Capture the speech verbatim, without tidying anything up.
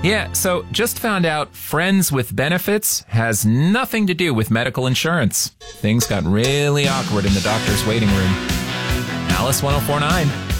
Yeah, so just found out friends with benefits has nothing to do with medical insurance. Things got really awkward in the doctor's waiting room. Alice ten forty-nine.